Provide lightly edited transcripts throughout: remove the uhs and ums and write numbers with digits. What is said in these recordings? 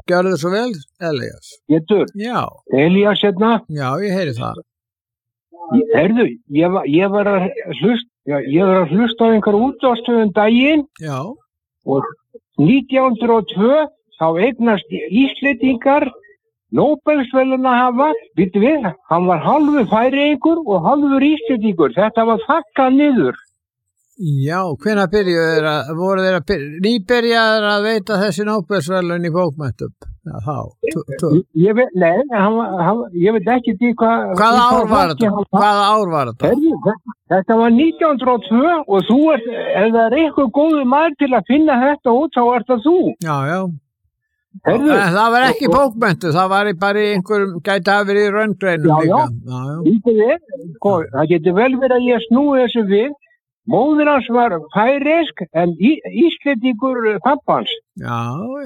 gjörðu svo vel, Elías. Getur. Já. Elías hérna. Já, ég heyri það. Heyrðu, ég var að hlusta á einhver útvarpsstöð daginn. Já. Og 1902 þá eignast Íslendingar Nóbelsverðlaunahafa, býttu við, hann var hálfur Færeyingur og hálfur Íslendingur. Þetta var þakkað niður. Já, hvenær voru þeir nýbyrjaðir að veita þessi Nóbelsverðlaun í bókmenntum? Já, þá. Ég veit ekki því hvaða ár var þetta? Þetta var 1902 og þú ef það eitthvað góður maður til að finna þetta út, þá það þú. Já. Það var ekki bókmenntu, það var bara einhverjum, gæti að vera í raungreinum líka. Já. Það getur vel verið að ég snúi þessu við. Móðir hans var færeysk en Íslendingur pappans. Já.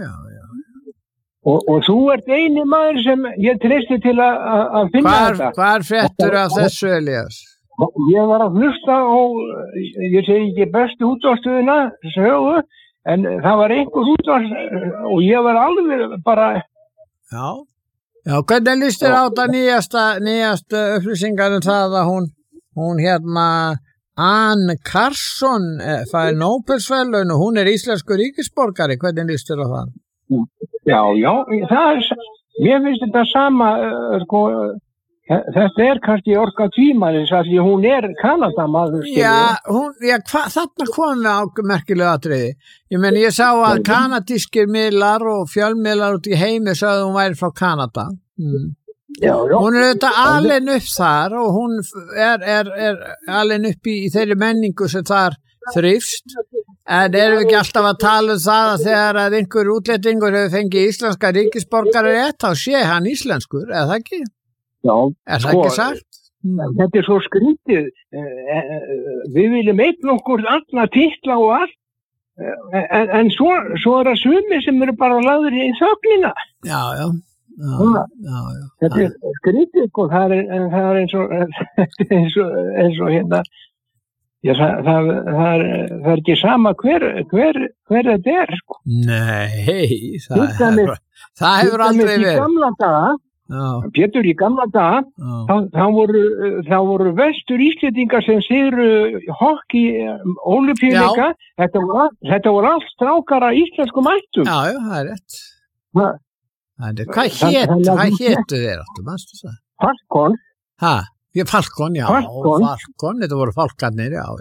Og þú ert eini maður sem ég treysti til að finna þetta. Hvar fréttur af þessu, Elías? Ég var að hlusta á, ég segi ekki bestu útvarpsstöðina, sögu, en það var einhver útvarps og ég var alveg bara... Já, hvernig líst þér á þetta nýjasta upplýsingar það að hún hérna... Anne Carson fær Nóbelsverðlaun og hún íslenskur ríkisborgari, hvernig líst þér á það? Já, mér finnst þetta sama, þetta kannski orka tímanis að því hún Kanadamaður. Þarna komum við á merkilegu atriði. Ég meni, ég sá að kanadískir miðlar og fjölmiðlar út í heimi sagði hún væri frá Kanada. Já. Hún auðvitað alin upp þar og hún alin upp í þeirri menningu sem þar þrifst, en erum við ekki alltaf að tala það að þegar að einhver útlendingur hefur fengið íslenska ríkisborgari þá sé hann íslenskur, eða það ekki? Já. Það ekki sagt? Þetta svo skrítið, við viljum einn okkur alla titla og allt, en svo það sumir sem eru bara lagður í þögnina. Já. Þetta skrítið og það eins og hérna það ekki sama hver þetta sko. Nei, það hefur aldrei verið. Pétur, í gamla daga þá voru vestur Íslendingar sem sigru hockey ólympíuleika, þetta voru allt strákar af íslenskum ættum. Já, það rétt. Hvað hétu þeir áttu, mannstu það? Falcon. Falcon, já. Falcon, þetta voru falkarnir, já.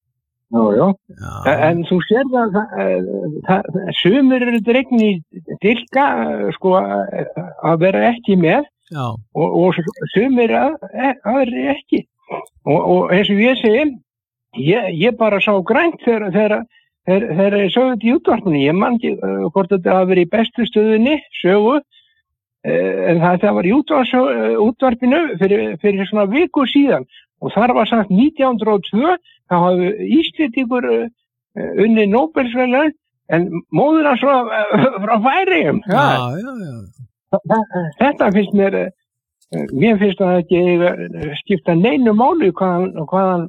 En þú sér það sumir eru dregni dilka, sko, að vera ekki með og sumir aðri ekki. Og eins og ég segi, ég bara sá grænt þegar ég sögðu þetta í útvarpinu, ég man ekki hvort þetta hafi verið í bestu stöðunni, sögu, en það var í útvarpinu fyrir svona viku síðan og þar var sagt 1902, þá hafi Íslendingur unnið Nóbelsverðlaun en móður hans frá Færeyjum. Þetta finnst mér finnst það ekki skipta neinu máli hvaðan